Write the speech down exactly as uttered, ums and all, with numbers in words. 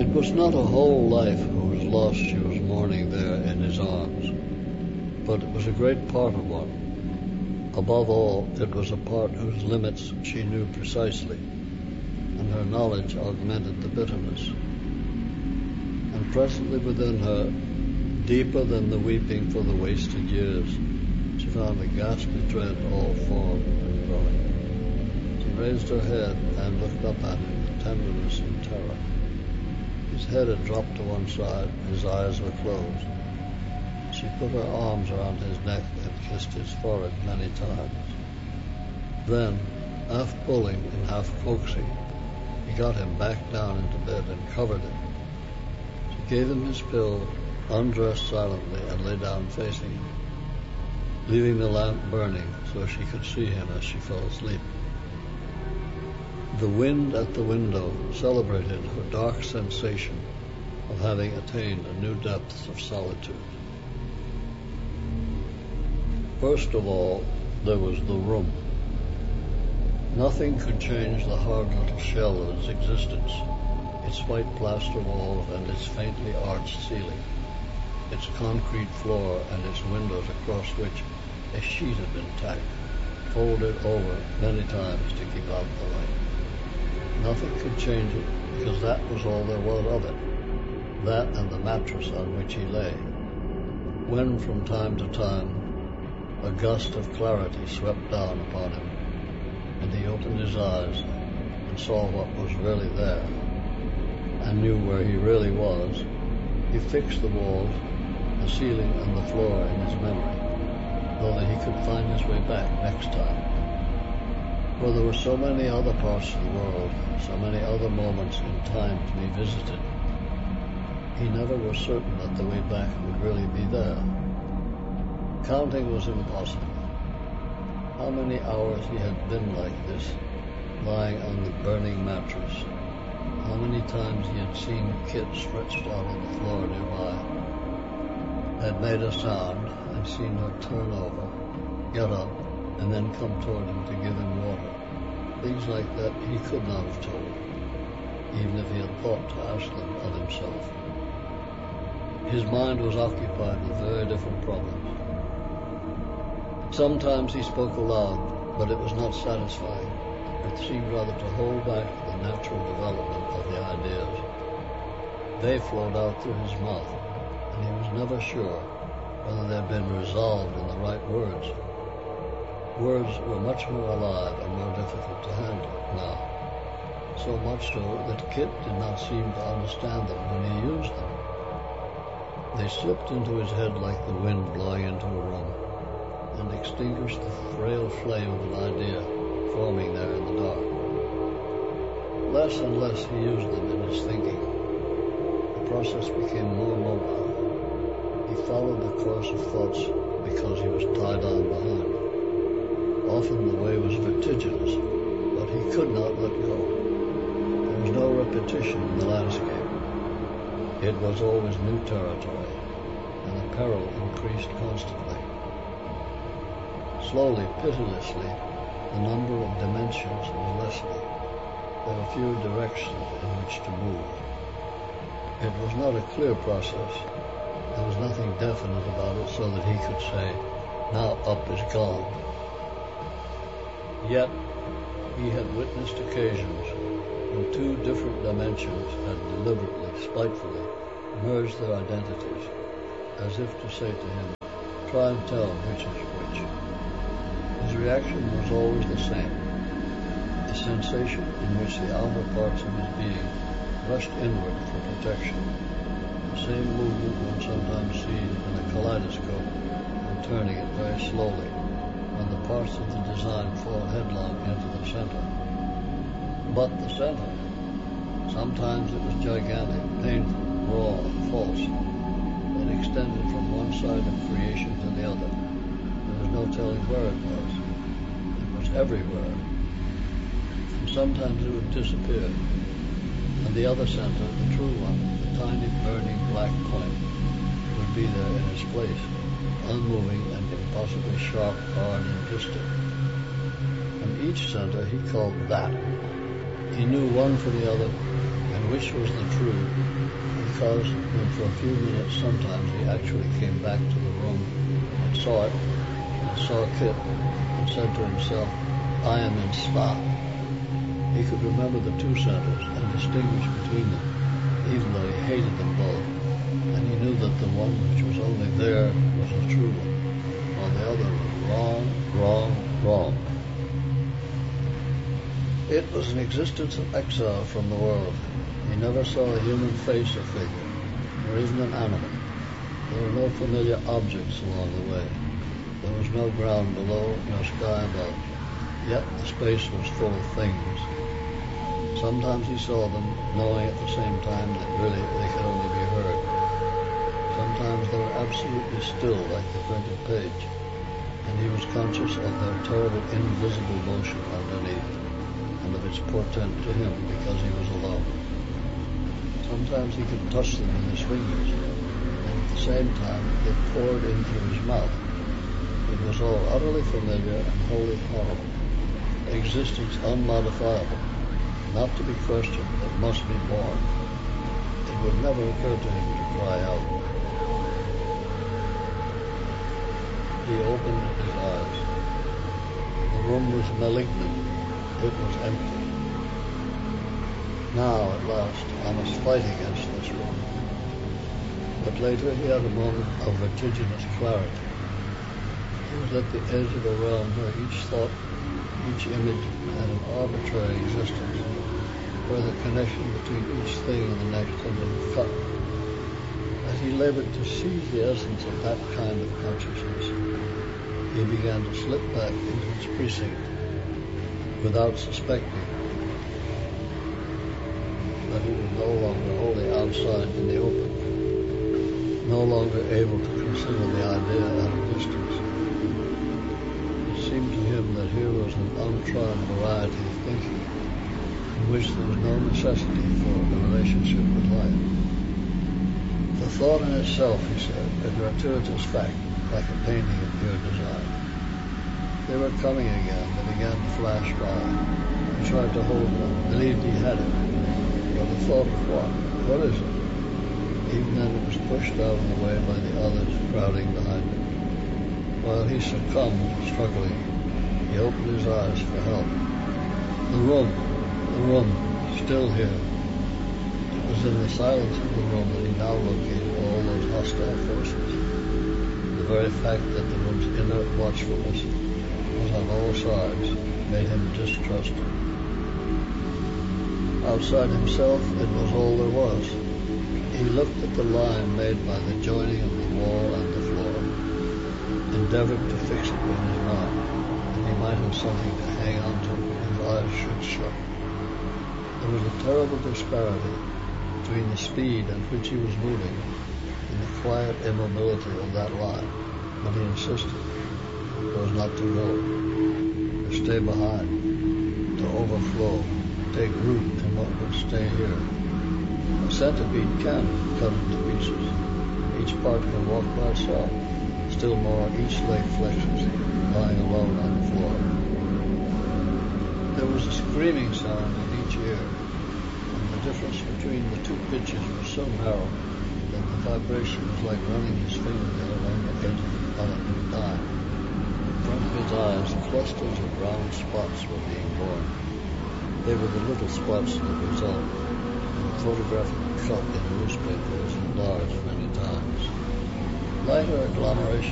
It was not a whole life whose loss she was mourning there in his arms, but it was a great part of one. Above all, it was a part whose limits she knew precisely, and her knowledge augmented the bitterness. And presently within her, deeper than the weeping for the wasted years, she found a ghastly dread all formed and growing. She raised her head and looked up at him with tenderness and terror. His head had dropped to one side, his eyes were closed. She put her arms around his neck and kissed his forehead many times. Then, half pulling and half coaxing, he got him back down into bed and covered him. She gave him his pill, undressed silently, and lay down facing him, leaving the lamp burning so she could see him as she fell asleep. The wind at the window celebrated her dark sensation of having attained a new depth of solitude. First of all, there was the room. Nothing could change the hard little shell of its existence, its white plaster walls and its faintly arched ceiling, its concrete floor and its windows across which a sheet had been tacked, folded over many times to keep out the light. Nothing could change it, because that was all there was of it, that and the mattress on which he lay. When from time to time a gust of clarity swept down upon him, and he opened his eyes and saw what was really there, and knew where he really was, he fixed the walls, the ceiling, and the floor in his memory, though that he could find his way back next time. For there were so many other parts of the world, so many other moments in time to be visited, he never was certain that the way back would really be there. Counting was impossible. How many hours he had been like this, lying on the burning mattress. How many times he had seen Kit stretched out on the floor nearby, had made a sound and seen her turn over, get up, and then come toward him to give him water. Things like that he could not have told, even if he had thought to ask them of himself. His mind was occupied with very different problems. Sometimes he spoke aloud, but it was not satisfying. It seemed rather to hold back the natural development of the ideas. They flowed out through his mouth, and he was never sure whether they had been resolved in the right words. Words were much more alive and more difficult to handle now, so much so that Kit did not seem to understand them when he used them. They slipped into his head like the wind blowing into a room, and extinguished the frail flame of an idea forming there in the dark. Less and less he used them in his thinking. The process became more mobile. He followed the course of thoughts because he was tied on behind. Often the way was vertiginous, but he could not let go. There was no repetition in the landscape. It was always new territory, and the peril increased constantly. Slowly, pitilessly, the number of dimensions was lessening. There were fewer directions in which to move. It was not a clear process. There was nothing definite about it so that he could say, now up is gone. Yet, he had witnessed occasions when two different dimensions had deliberately, spitefully, merged their identities, as if to say to him, try and tell which is which. His reaction was always the same, a sensation in which the outer parts of his being rushed inward for protection, the same movement one sometimes sees in a kaleidoscope when turning it very slowly, when the parts of the design fall headlong into the center. But the center, sometimes it was gigantic, painful, raw, and false. It extended from one side of creation to the other. There was no telling where it was. It was everywhere. And sometimes it would disappear. And the other center, the true one, the tiny burning black point, would be there in its place, unmoving and impossibly sharp, hard, and distant. And each center he called that. He knew one for the other, and which was the true, because when for a few minutes sometimes he actually came back to the room and saw it, and saw Kit, and said to himself, I am in Spa. He could remember the two centers and distinguish between them, even though he hated them both, and he knew that the one which was only there was the true one, while the other was wrong, wrong, wrong. It was an existence of exile from the world. He never saw a human face or figure, or even an animal. There were no familiar objects along the way. There was no ground below, no sky above. Yet the space was full of things. Sometimes he saw them, knowing at the same time that really they could only be heard. Sometimes they were absolutely still like the printed page, and he was conscious of their terrible invisible motion underneath, and of its portent to him because he was alone. Sometimes he could touch them with his fingers, and at the same time they poured in through his mouth. It was all utterly familiar and wholly horrible. Existence unmodifiable, not to be questioned, but must be borne. It would never occur to him to cry out. He opened his eyes. The room was malignant. It was empty. Now, at last, I must fight against this room. But later he had a moment of vertiginous clarity. He was at the edge of a realm where each thought, each image had an arbitrary existence, where the connection between each thing and the next had been cut. As he labored to seize the essence of that kind of consciousness, he began to slip back into its precinct without suspecting that he was no longer wholly outside in the open, no longer able to consider the idea at a distance. It seemed to him that here was an untrodden variety of thinking, in which there was no necessity for a relationship with life. The thought in itself, he said, a gratuitous fact, like a painting of pure design. They were coming again. They began to flash by. He tried to hold them, believed he had it. But the thought of what? What is it? Even then it was pushed out of the way by the others crowding behind him. While he succumbed, struggling, he opened his eyes for help. The room, the room, still here. It was in the silence of the room that he now located all those hostile forces. The very fact that the room's inert watchfulness was on all sides made him distrustful. Outside himself, it was all there was. He looked at the line made by the joining of the wall and the floor, endeavored to fix it with his mind, and he might have something to hang on to when his eyes should shut. There was a terrible disparity between the speed at which he was moving and the quiet immobility of that line, but he insisted. It was not to go, to stay behind, to overflow, take root in what would stay here. A centipede can cut into pieces. Each part can walk by itself. Still more, each leg flexes, lying alone on the floor. There was a screaming sound in each ear, and the difference between the two pitches was so narrow that the vibration was like running his fingernail along the edge of a dime. In front of his eyes, clusters of round spots were being born. They were the little spots that result in a photographic cut in newspapers enlarged many times. Lighter agglomeration